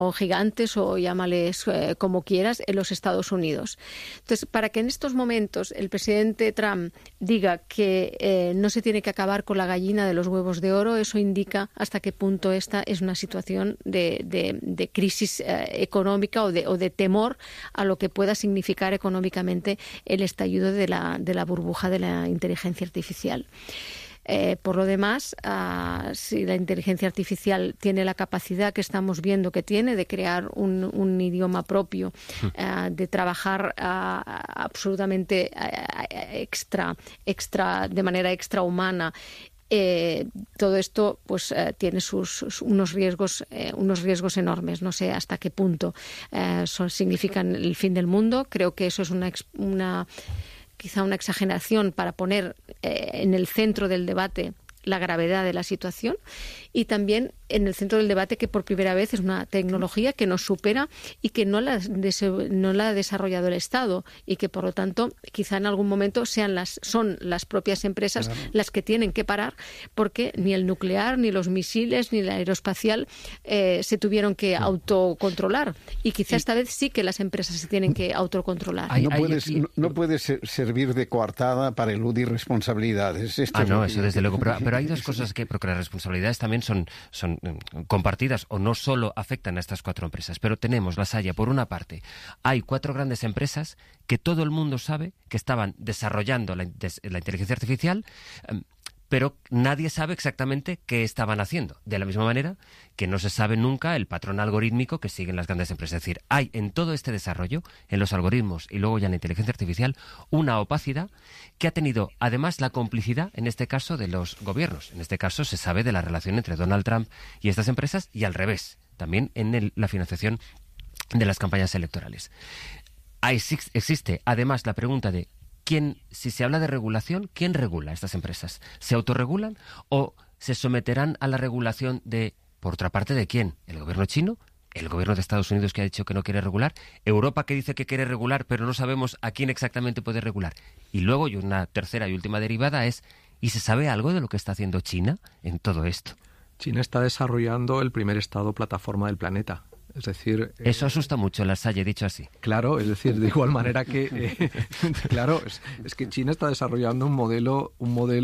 o gigantes o llámales como quieras, en los Estados Unidos. Entonces, para que en estos momentos el presidente Trump diga que no se tiene que acabar con la gallina de los huevos de oro, eso indica hasta qué punto esta es una situación de crisis económica o de temor a lo que pueda significar económicamente el estallido de la burbuja de la inteligencia artificial. Por lo demás, si la inteligencia artificial tiene la capacidad que estamos viendo que tiene de crear un idioma propio, de trabajar absolutamente de manera extrahumana, todo esto pues tiene unos riesgos enormes. No sé hasta qué punto significan el fin del mundo. Creo que eso es quizá una exageración para poner en el centro del debate la gravedad de la situación, y también en el centro del debate que por primera vez es una tecnología que nos supera y que no la ha desarrollado el Estado, y que por lo tanto quizá en algún momento son las propias empresas las que tienen que parar, porque ni el nuclear, ni los misiles, ni el aeroespacial se tuvieron que autocontrolar, y quizá esta vez sí que las empresas se tienen que autocontrolar. No puedes servir de coartada para eludir responsabilidades. Eso desde luego, pero hay dos cosas porque las responsabilidades también son compartidas, o no solo afectan a estas 4 empresas, pero las haya. Por una parte, hay 4 grandes empresas que todo el mundo sabe que estaban desarrollando la inteligencia artificial, pero nadie sabe exactamente qué estaban haciendo. De la misma manera que no se sabe nunca el patrón algorítmico que siguen las grandes empresas. Es decir, hay en todo este desarrollo, en los algoritmos y luego ya en la inteligencia artificial, una opacidad que ha tenido además la complicidad, en este caso, de los gobiernos. En este caso se sabe de la relación entre Donald Trump y estas empresas, y al revés, también en la financiación de las campañas electorales. Existe además la pregunta de si se habla de regulación, ¿quién regula a estas empresas? ¿Se autorregulan o se someterán a la regulación por otra parte, de quién? ¿El gobierno chino? ¿El gobierno de Estados Unidos, que ha dicho que no quiere regular? ¿Europa, que dice que quiere regular, pero no sabemos a quién exactamente puede regular? Y luego, y una tercera y última derivada es, ¿y se sabe algo de lo que está haciendo China en todo esto? China está desarrollando el primer estado plataforma del planeta. Es decir, eso asusta mucho, Lasalle, dicho así. Claro, es decir, de igual manera que claro, es que China está desarrollando un modelo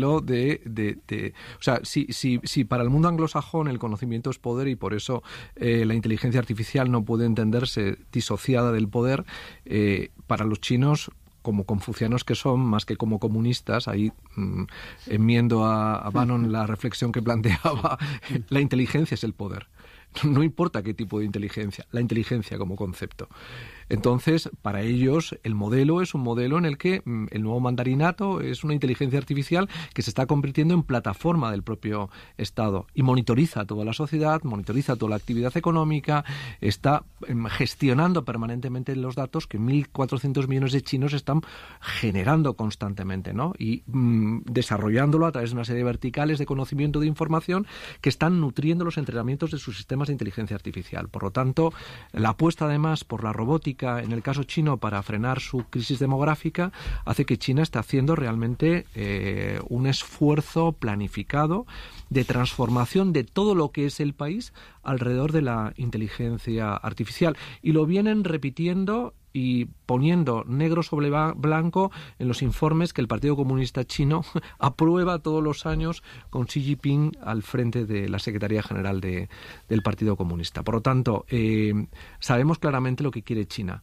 de o sea, si para el mundo anglosajón el conocimiento es poder, y por eso la inteligencia artificial no puede entenderse disociada del poder, para los chinos, como confucianos que son, más que como comunistas, ahí enmiendo a Bannon la reflexión que planteaba, la inteligencia es el poder. No importa qué tipo de inteligencia, la inteligencia como concepto. Entonces, para ellos, el modelo es un modelo en el que el nuevo mandarinato es una inteligencia artificial que se está convirtiendo en plataforma del propio Estado y monitoriza toda la sociedad, monitoriza toda la actividad económica, está gestionando permanentemente los datos que 1.400 millones de chinos están generando constantemente, ¿no? Y desarrollándolo a través de una serie de verticales de conocimiento de información que están nutriendo los entrenamientos de sus sistemas de inteligencia artificial. Por lo tanto, la apuesta además por la robótica en el caso chino para frenar su crisis demográfica hace que China esté haciendo realmente un esfuerzo planificado de transformación de todo lo que es el país alrededor de la inteligencia artificial, y lo vienen repitiendo y poniendo negro sobre blanco en los informes que el Partido Comunista Chino aprueba todos los años con Xi Jinping al frente de la Secretaría General del Partido Comunista. Por lo tanto, sabemos claramente lo que quiere China.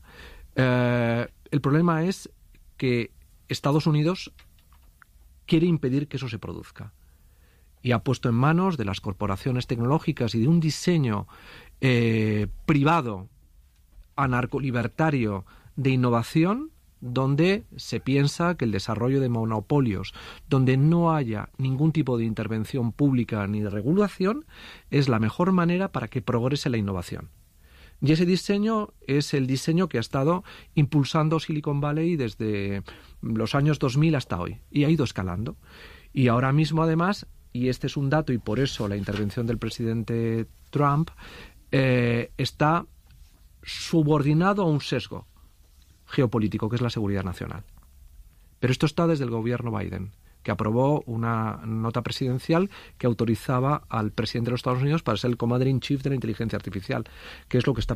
El problema es que Estados Unidos quiere impedir que eso se produzca, y ha puesto en manos de las corporaciones tecnológicas y de un diseño privado, anarcolibertario, de innovación, donde se piensa que el desarrollo de monopolios, donde no haya ningún tipo de intervención pública ni de regulación, es la mejor manera para que progrese la innovación. Y ese diseño es el diseño que ha estado impulsando Silicon Valley desde los años 2000 hasta hoy, y ha ido escalando. Y ahora mismo, además, y este es un dato, y por eso la intervención del presidente Trump está subordinado a un sesgo geopolítico, que es la seguridad nacional. Pero esto está desde el gobierno Biden. que aprobó una nota presidencial que autorizaba al presidente de los Estados Unidos para ser el Commander in Chief de la inteligencia artificial, que es lo que está